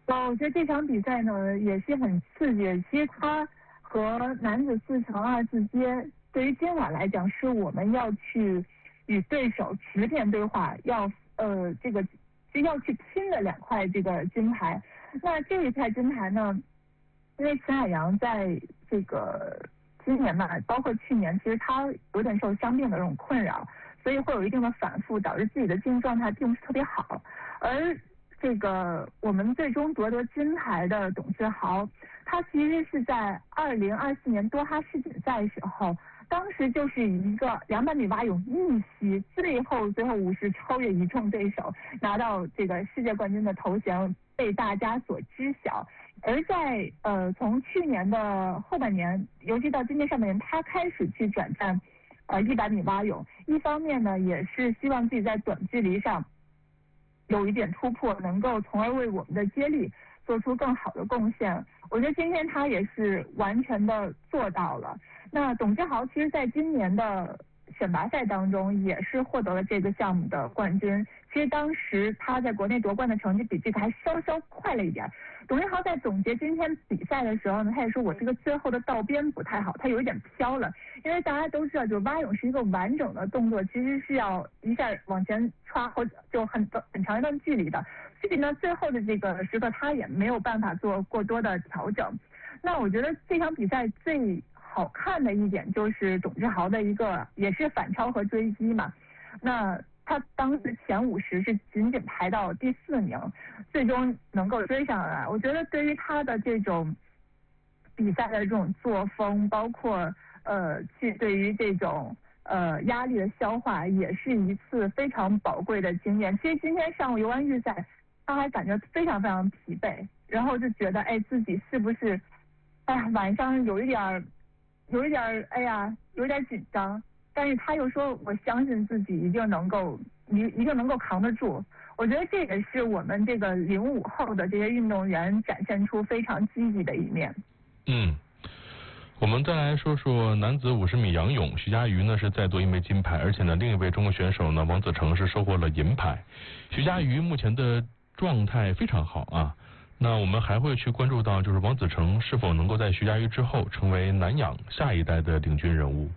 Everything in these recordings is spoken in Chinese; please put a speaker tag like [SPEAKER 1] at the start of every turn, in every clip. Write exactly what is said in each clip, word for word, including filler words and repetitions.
[SPEAKER 1] 呃，我觉得这场比赛呢也是很刺激。其实它和男子四乘二字阶，对于今晚来讲，是我们要去与对手直面对话，要呃这个是要去拼的两块这个金牌。那这一块金牌呢，因为秦海洋在这个今年嘛，包括去年，其实他有点受伤病的这种困扰，所以会有一定的反复，导致自己的竞技状态并不是特别好。而这个我们最终夺得金牌的董志豪，他其实是在二零二四年多哈世锦赛时候，当时就是以一个两百米蛙泳逆袭，最后最后五十超越一众对手，拿到这个世界冠军的头衔，被大家所知晓。而在呃从去年的后半年，尤其到今年上半年，他开始去转战呃一百米蛙泳，一方面呢也是希望自己在短距离上有一点突破，能够从而为我们的接力做出更好的贡献。我觉得今天他也是完全的做到了。那董志豪其实在今年的选拔赛当中也是获得了这个项目的冠军。其实当时他在国内夺冠的成绩比这个还稍稍快了一点。董志豪在总结今天比赛的时候呢，他也说我这个最后的道边不太好，他有一点飘了。因为大家都知道，就是蛙泳是一个完整的动作，其实是要一下往前歘或者就很很长一段距离的。所以呢，最后的这个时刻他也没有办法做过多的调整。那我觉得这场比赛最好看的一点就是董志豪的一个也是反超和追击嘛。那他当时前五十是仅仅排到第四名，最终能够追上来。我觉得对于他的这种比赛的这种作风，包括呃去对于这种呃压力的消化，也是一次非常宝贵的经验。其实今天上午游完预赛，他还感觉非常非常疲惫，然后就觉得哎自己是不是哎呀晚上有一点有一点哎呀有点紧张。但是他又说，我相信自己一定能够，一一定能够扛得住。我觉得这也是我们这个零五后的这些运动员展现出非常积极的一面。
[SPEAKER 2] 嗯，我们再来说说男子五十米仰泳，徐嘉余呢是再夺一枚金牌，而且呢另一位中国选手呢王子成是收获了银牌。徐嘉余目前的状态非常好啊。那我们还会去关注到，就是王子成是否能够在徐嘉余之后成为男仰下一代的领军人物。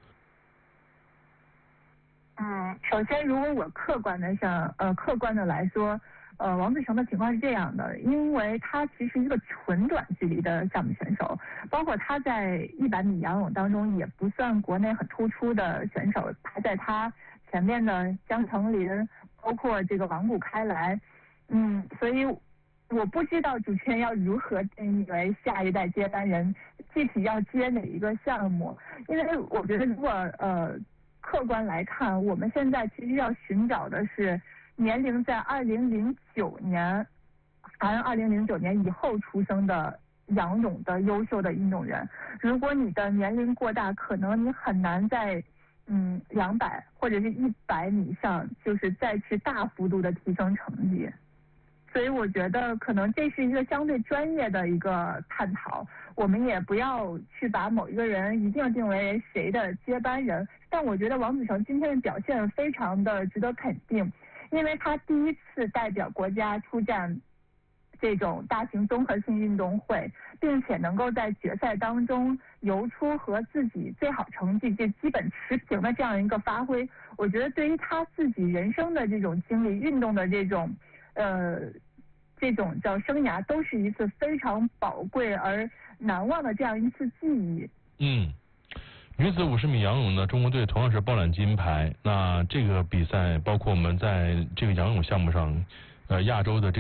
[SPEAKER 1] 嗯，首先，如果我客观的上，呃，客观的来说，呃，王子成的情况是这样的，因为他其实一个纯短距离的项目选手，包括他在一百米仰泳当中也不算国内很突出的选手，排在他前面的江成林，包括这个王谷开来，嗯，所以我不知道主持人要如何定义为下一代接班人，具体要接哪一个项目，因为我觉得如果呃。客观来看，我们现在其实要寻找的是年龄在二零零九年，含二零零九年以后出生的仰泳的优秀的运动员。如果你的年龄过大，可能你很难在嗯两百或者是一百米上，就是再去大幅度的提升成绩。所以我觉得可能这是一个相对专业的一个探讨，我们也不要去把某一个人一定定为谁的接班人。但我觉得王子成今天的表现非常的值得肯定，因为他第一次代表国家出战这种大型综合性运动会，并且能够在决赛当中游出和自己最好成绩就基本持平的这样一个发挥，我觉得对于他自己人生的这种经历，运动的这种呃这种叫生涯，都是一次非常宝贵而难忘的这样一次记忆。
[SPEAKER 2] 嗯，女子五十米仰泳呢，中国队同样是包揽金牌。那这个比赛，包括我们在这个仰泳项目上，呃，亚洲的这